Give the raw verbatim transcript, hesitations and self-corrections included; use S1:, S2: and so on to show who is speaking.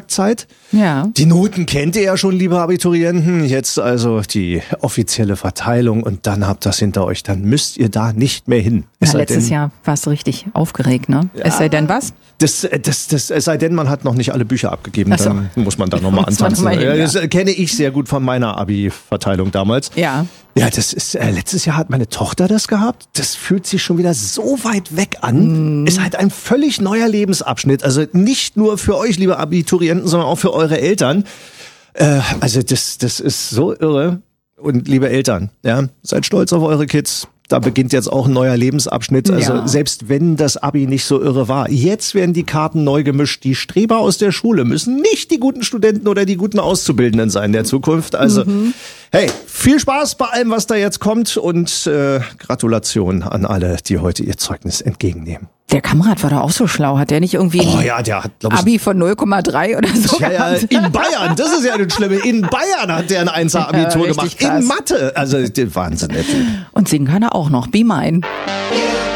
S1: Auftaktzeit.
S2: Ja.
S1: Die Noten kennt ihr ja schon, liebe Abiturienten. Jetzt also die offizielle Verteilung und dann habt das hinter euch. Dann müsst ihr da nicht mehr hin.
S2: Ja, letztes denn, Jahr warst du richtig aufgeregt, ne? Ja, es sei denn was?
S1: Das, das, das, es sei denn, man hat noch nicht alle Bücher abgegeben,
S2: so.
S1: Dann muss man da nochmal antanzen. Hin, ja. Das kenne ich sehr gut von meiner Abi-Verteilung damals.
S2: Ja.
S1: Ja, das ist, äh, letztes Jahr hat meine Tochter das gehabt. Das fühlt sich schon wieder so weit weg an. Mm. Ist halt ein völlig neuer Lebensabschnitt. Also nicht nur für euch, liebe Abiturienten, sondern auch für eure Eltern. Äh, also das, das ist so irre. Und liebe Eltern, ja, seid stolz auf eure Kids. Da beginnt jetzt auch ein neuer Lebensabschnitt. Also ja. Selbst wenn das Abi nicht so irre war, jetzt werden die Karten neu gemischt. Die Streber aus der Schule müssen nicht die guten Studenten oder die guten Auszubildenden sein in der Zukunft. Also mhm. hey, viel Spaß bei allem, was da jetzt kommt und äh, Gratulation an alle, die heute ihr Zeugnis entgegennehmen.
S2: Der Kamerad war doch auch so schlau. Hat der nicht irgendwie
S1: oh, ja, der hat, glaub ich,
S2: Abi von null Komma drei oder so
S1: ja, ja, in Bayern, das ist ja das Schlimme. In Bayern hat der ein Einser-Abitur ja, gemacht. Krass. In Mathe. Also Wahnsinn.
S2: Und singen kann er auch noch. Be mine.